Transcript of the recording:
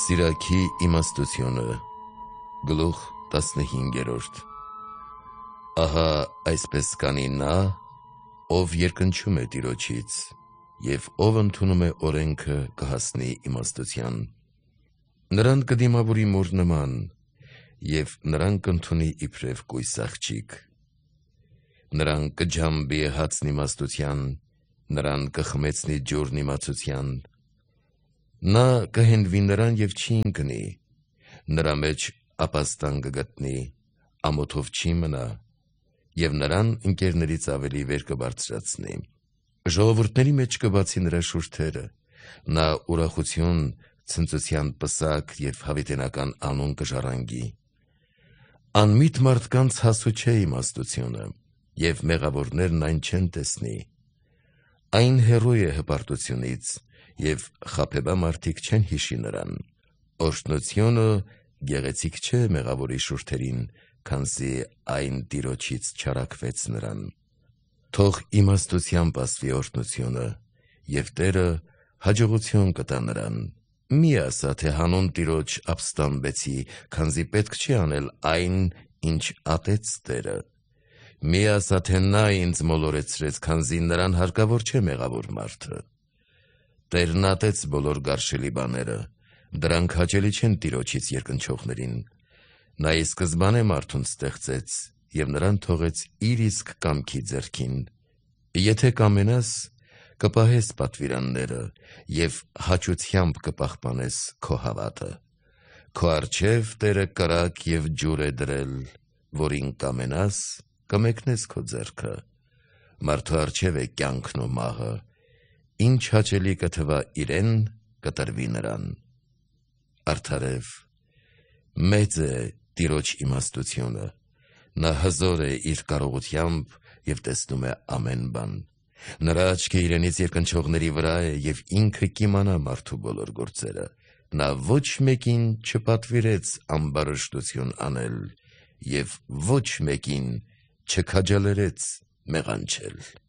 Սիրաքի իմաստությունը Գլուխ 15 Ահա այսպես կանի նա, ով երկնչում է Տիրոջից, և ով ընդունում է օրենքը կհասնի իմաստության։ Նրան կդիմավորի մոր նման, և նրան կընդունի իբրև կույս աղջիկ։ Նրան կջամբի հացն իմաստության, նրան կխմեցնի ջուրն իմացության։ Նա կհենվի նրան և չի ընկնի, նրա մեջ ապաստան կգտնի, ամոթով չի մնա, և նրան ընկերներից ավելի վեր կբարձրացնի։ Ժողովուրդների մեջ կբացի նրա շուրթերը, նա ուրախություն, ցնծության պսակ և հավիտենական անուն կժառանգի։ Անմիտ մարդկանց հասու չէ իմաստությունը, և մեղավորներն այն չեն տեսնի։ Այն հեռու է հպարտությունից, և խաբեբա մարդիկ չեն հիշի նրան։ Օրհնությունը գեղեցիկ չէ մեղավորի շուրթերին, քանզի այն Տիրոջից չարաքվեց նրան։ Թող իմաստությամբ ասվի օրհնությունը, և Տերը հաջողություն կտա նրան։ Մի ասա, թե հանուն Տիրոջ ապստամբեցի, քանզի պետք չի անել այն, ինչ ատեց Տերը։ Մի ասա, թե նա ինձ մոլորեցրեց, քանզի նրան հարկավոր չէ մեղավոր մարդը։ Տերն ատեց բոլոր գարշելի բաները, դրանք հաճելի չեն Տիրոջից երկնչողներին։ Նա ի սկզբանե մարդուն ստեղծեց, և նրան թողեց իր իսկ կամքի ձեռքին։ Եթե կամենաս, կպահես պատվիրանները, և հաճությամբ կպահպանես քո հավատը։ Քո առջև Տերը կրակ և ջուր է դրել, որին կամենաս, կմեկնես քո ձեռքը։ Մարդու առջև է կյանքն ու մահը, ինչ հաճելի կթվա իրեն, կտրվի նրան։ Արդարև, մեծ է Տիրոջ իմաստությունը, նա հզոր է իր կարողությամբ և տեսնում է ամեն բան։ Նրա աչքը իրենից երկնչողների վրա է, և ինքը կիմանա մարդու բոլոր գործերը։ Նա ոչ մեկին չպատվիրեց ամբարշտություն անել, և ոչ մեկին չքաջալերեց մեղանչել։